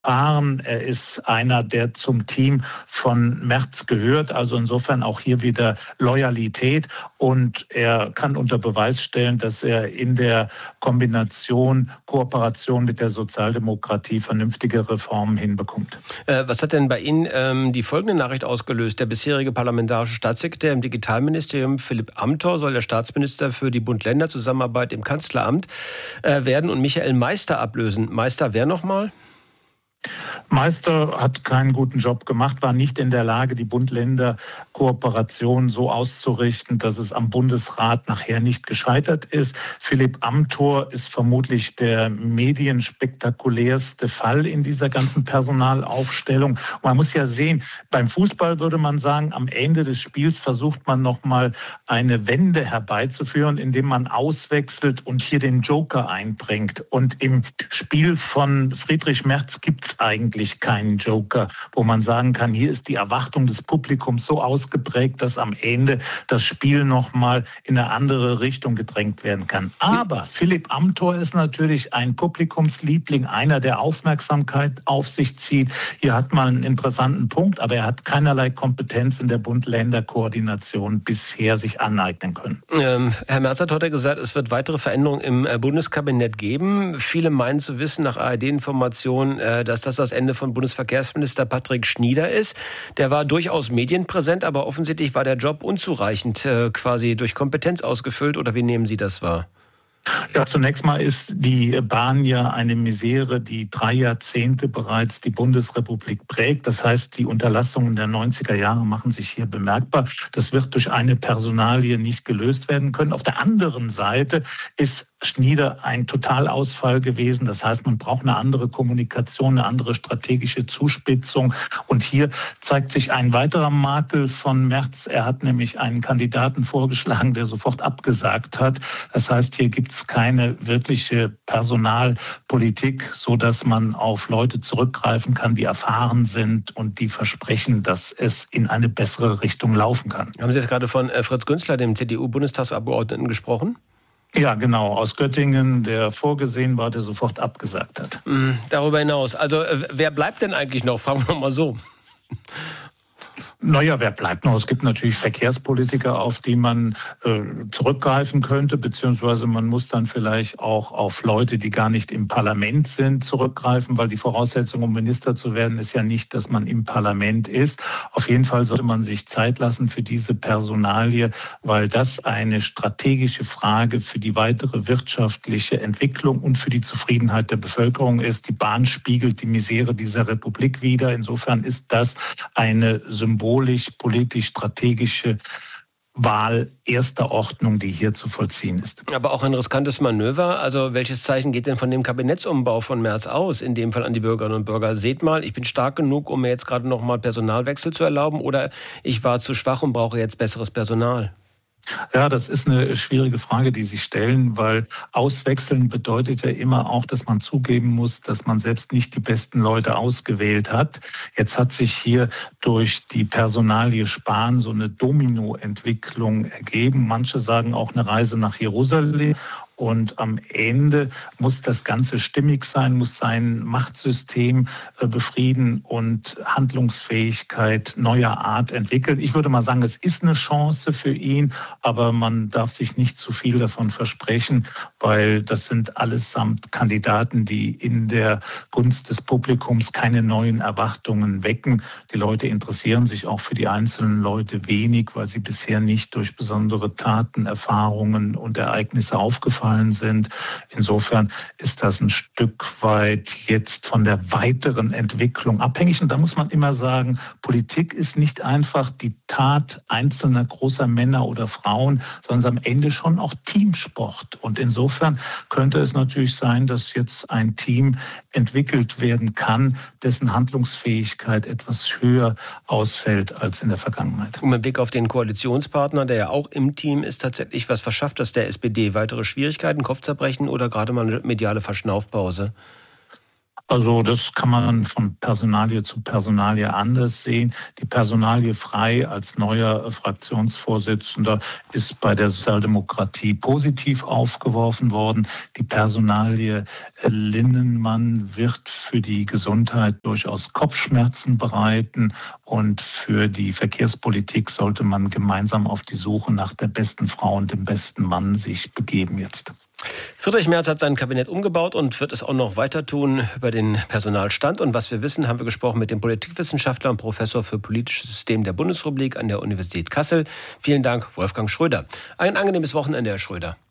Er ist einer, der zum Team von Merz gehört. Also insofern auch hier wieder Loyalität. Und er kann unter Beweis stellen, dass er in der Kooperation mit der Sozialdemokratie vernünftige Reformen hinbekommt. Was hat denn bei Ihnen die folgende Nachricht ausgelöst? Der bisherige parlamentarische Staatssekretär im Digitalministerium, Philipp Amthor, soll der Staatsminister für die Bund-Länder-Zusammenarbeit im Kanzleramt werden und Michael Meister ablösen. Meister wer nochmal? Meister hat keinen guten Job gemacht, war nicht in der Lage, die Bund-Länder-Kooperation so auszurichten, dass es am Bundesrat nachher nicht gescheitert ist. Philipp Amthor ist vermutlich der medienspektakulärste Fall in dieser ganzen Personalaufstellung. Und man muss ja sehen, beim Fußball würde man sagen, am Ende des Spiels versucht man nochmal eine Wende herbeizuführen, indem man auswechselt und hier den Joker einbringt. Und im Spiel von Friedrich Merz gibt es eigentlich keinen Joker, wo man sagen kann, hier ist die Erwartung des Publikums so ausgeprägt, dass am Ende das Spiel nochmal in eine andere Richtung gedrängt werden kann. Aber Philipp Amthor ist natürlich ein Publikumsliebling, einer, der Aufmerksamkeit auf sich zieht. Hier hat man einen interessanten Punkt, aber er hat keinerlei Kompetenz in der Bund-Länder-Koordination bisher sich aneignen können. Herr Merz hat heute gesagt, es wird weitere Veränderungen im Bundeskabinett geben. Viele meinen zu wissen, nach ARD-Informationen, dass das Ende von Bundesverkehrsminister Patrick Schnieder ist. Der war durchaus medienpräsent, aber offensichtlich war der Job unzureichend quasi durch Kompetenz ausgefüllt. Oder wie nehmen Sie das wahr? Ja, zunächst mal ist die Bahn ja eine Misere, die 3 Jahrzehnte bereits die Bundesrepublik prägt. Das heißt, die Unterlassungen der 90er Jahre machen sich hier bemerkbar. Das wird durch eine Personalie nicht gelöst werden können. Auf der anderen Seite ist Schnieder ein Totalausfall gewesen. Das heißt, man braucht eine andere Kommunikation, eine andere strategische Zuspitzung. Und hier zeigt sich ein weiterer Makel von Merz. Er hat nämlich einen Kandidaten vorgeschlagen, der sofort abgesagt hat. Das heißt, hier gibt es keine wirkliche Personalpolitik, sodass man auf Leute zurückgreifen kann, die erfahren sind und die versprechen, dass es in eine bessere Richtung laufen kann. Haben Sie jetzt gerade von Fritz Günzler, dem CDU-Bundestagsabgeordneten, gesprochen? Ja, genau, aus Göttingen, der vorgesehen war, der sofort abgesagt hat. Darüber hinaus, also wer bleibt denn eigentlich noch? Fragen wir mal so. Naja, wer bleibt noch? Es gibt natürlich Verkehrspolitiker, auf die man zurückgreifen könnte, beziehungsweise man muss dann vielleicht auch auf Leute, die gar nicht im Parlament sind, zurückgreifen, weil die Voraussetzung, um Minister zu werden, ist ja nicht, dass man im Parlament ist. Auf jeden Fall sollte man sich Zeit lassen für diese Personalie, weil das eine strategische Frage für die weitere wirtschaftliche Entwicklung und für die Zufriedenheit der Bevölkerung ist. Die Bahn spiegelt die Misere dieser Republik wider. Insofern ist das eine symbolisch-politisch-strategische Wahl erster Ordnung, die hier zu vollziehen ist. Aber auch ein riskantes Manöver. Also welches Zeichen geht denn von dem Kabinettsumbau von Merz aus, in dem Fall an die Bürgerinnen und Bürger? Seht mal, ich bin stark genug, um mir jetzt gerade noch mal Personalwechsel zu erlauben, oder ich war zu schwach und brauche jetzt besseres Personal? Ja, das ist eine schwierige Frage, die Sie stellen, weil Auswechseln bedeutet ja immer auch, dass man zugeben muss, dass man selbst nicht die besten Leute ausgewählt hat. Jetzt hat sich hier durch die Personalie Spahn so eine Dominoentwicklung ergeben. Manche sagen auch eine Reise nach Jerusalem. Und am Ende muss das Ganze stimmig sein, muss sein Machtsystem befrieden und Handlungsfähigkeit neuer Art entwickeln. Ich würde mal sagen, es ist eine Chance für ihn, aber man darf sich nicht zu viel davon versprechen, weil das sind allesamt Kandidaten, die in der Gunst des Publikums keine neuen Erwartungen wecken. Die Leute interessieren sich auch für die einzelnen Leute wenig, weil sie bisher nicht durch besondere Taten, Erfahrungen und Ereignisse aufgefallen sind. Insofern ist das ein Stück weit jetzt von der weiteren Entwicklung abhängig. Und da muss man immer sagen, Politik ist nicht einfach die Tat einzelner großer Männer oder Frauen, sondern es ist am Ende schon auch Teamsport. Und insofern könnte es natürlich sein, dass jetzt ein Team entwickelt werden kann, dessen Handlungsfähigkeit etwas höher ausfällt als in der Vergangenheit. Und mit Blick auf den Koalitionspartner, der ja auch im Team ist, tatsächlich, was verschafft das der SPD? Weitere Schwierigkeiten, Kopfzerbrechen oder gerade mal eine mediale Verschnaufpause? Also das kann man von Personalie zu Personalie anders sehen. Die Personalie Frey als neuer Fraktionsvorsitzender ist bei der Sozialdemokratie positiv aufgeworfen worden. Die Personalie Linnemann wird für die Gesundheit durchaus Kopfschmerzen bereiten. Und für die Verkehrspolitik sollte man gemeinsam auf die Suche nach der besten Frau und dem besten Mann sich begeben jetzt. Friedrich Merz hat sein Kabinett umgebaut und wird es auch noch weiter tun. Über den Personalstand und was wir wissen, haben wir gesprochen mit dem Politikwissenschaftler und Professor für politisches System der Bundesrepublik an der Universität Kassel. Vielen Dank, Wolfgang Schröder. Ein angenehmes Wochenende, Herr Schröder.